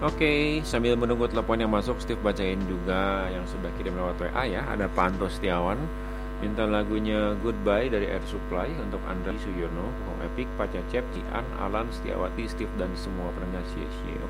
Oke, sambil menunggu telepon yang masuk, Steve bacain juga yang sudah kirim lewat WA ya. Ada Panto Setiawan, minta lagunya Goodbye dari Air Supply untuk Andra Suyono, Home Epic, Pak Cecep, Jian, Alan, Setiawati, Steve dan semua pendengar Cie.